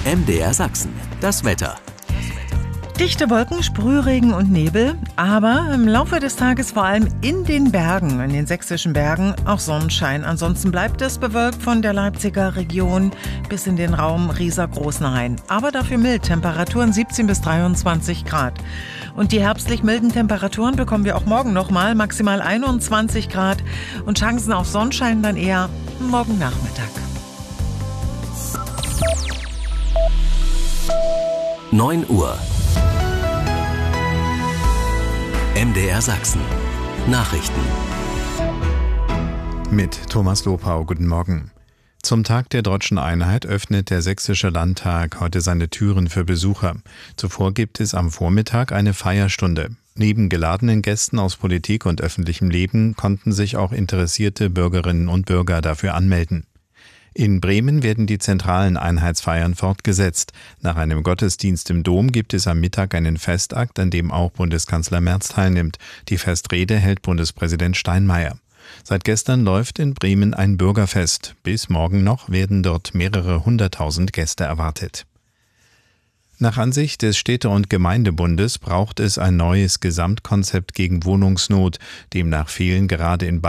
MDR Sachsen, das Wetter. Dichte Wolken, Sprühregen und Nebel, aber im Laufe des Tages vor allem in den Bergen, in den sächsischen Bergen, auch Sonnenschein. Ansonsten bleibt es bewölkt von der Leipziger Region bis in den Raum Riesa-Großenhain. Aber dafür mild, Temperaturen 17 bis 23 Grad. Und die herbstlich milden Temperaturen bekommen wir auch morgen nochmal, maximal 21 Grad. Und Chancen auf Sonnenschein dann eher morgen Nachmittag. 9 Uhr. MDR Sachsen. Nachrichten. Mit Thomas Lopau, guten Morgen. Zum Tag der Deutschen Einheit öffnet der Sächsische Landtag heute seine Türen für Besucher. Zuvor gibt es am Vormittag eine Feierstunde. Neben geladenen Gästen aus Politik und öffentlichem Leben konnten sich auch interessierte Bürgerinnen und Bürger dafür anmelden. In Bremen werden die zentralen Einheitsfeiern fortgesetzt. Nach einem Gottesdienst im Dom gibt es am Mittag einen Festakt, an dem auch Bundeskanzler Merz teilnimmt. Die Festrede hält Bundespräsident Steinmeier. Seit gestern läuft in Bremen ein Bürgerfest. Bis morgen noch werden dort mehrere 100.000 Gäste erwartet. Nach Ansicht des Städte- und Gemeindebundes braucht es ein neues Gesamtkonzept gegen Wohnungsnot. Demnach fehlen gerade in